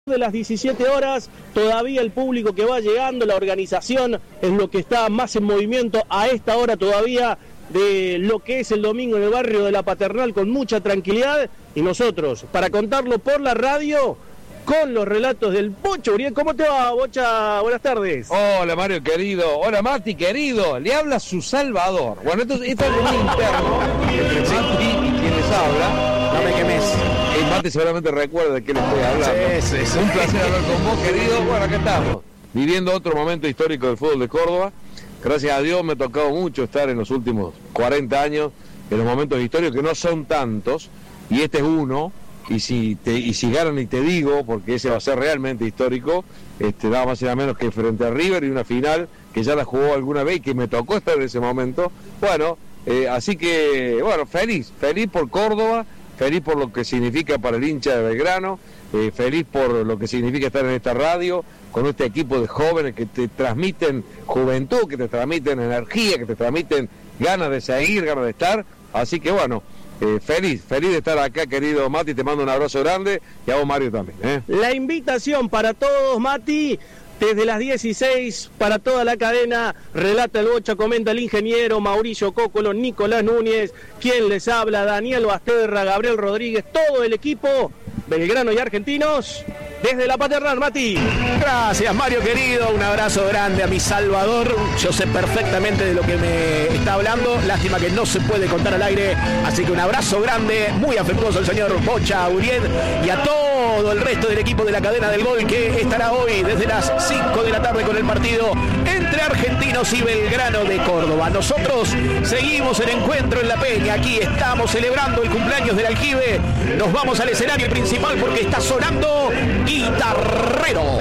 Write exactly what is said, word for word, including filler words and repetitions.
De las diecisiete horas, todavía el público que va llegando, la organización es lo que está más en movimiento a esta hora todavía de lo que es el domingo en el barrio de La Paternal, con mucha tranquilidad, y nosotros, para contarlo por la radio, con los relatos del Bocha Uriel. ¿Cómo te va, Bocha? Buenas tardes. Hola, Mario querido. Hola, Mati querido. Le habla su Salvador. Bueno, esto, esto es un interno entre Mati y quien les habla. No me quemes. El Mati seguramente recuerda de qué le estoy hablando. Sí, sí, sí. Un placer hablar con vos, querido. Bueno, acá estamos, viviendo otro momento histórico del fútbol de Córdoba. Gracias a Dios me ha tocado mucho estar en los últimos cuarenta años en los momentos históricos, que no son tantos, y este es uno. Y si te, y si ganan y te digo, porque ese va a ser realmente histórico, este, nada más y nada menos que frente a River, y una final que ya la jugó alguna vez y que me tocó estar en ese momento. Bueno, eh, así que, bueno, feliz, feliz por Córdoba, feliz por lo que significa para el hincha de Belgrano, eh, feliz por lo que significa estar en esta radio, con este equipo de jóvenes que te transmiten juventud, que te transmiten energía, que te transmiten ganas de seguir, ganas de estar. Así que bueno, Eh, feliz, feliz de estar acá, querido Mati, te mando un abrazo grande, y a vos, Mario, también. ¿eh? La invitación para todos, Mati, desde las dieciséis, para toda la cadena, relata el Bocha, comenta el ingeniero Mauricio Cócolo, Nicolás Núñez, quien les habla, Daniel Basterra, Gabriel Rodríguez, todo el equipo, Belgrano y Argentinos, desde La Paternal. Mati. Gracias, Mario querido, un abrazo grande a mi Salvador. Yo sé perfectamente de lo que me está hablando, lástima que no se puede contar al aire, así que un abrazo grande, muy afectuoso al señor Bocha Uriel y a todo el resto del equipo de la cadena del gol, que estará hoy desde las cinco de la tarde con el partido entre Argentinos y Belgrano de Córdoba. Nosotros seguimos el encuentro en La Peña, aquí estamos celebrando el cumpleaños del Aljibe, nos vamos al escenario principal porque está sonando Guitarrero.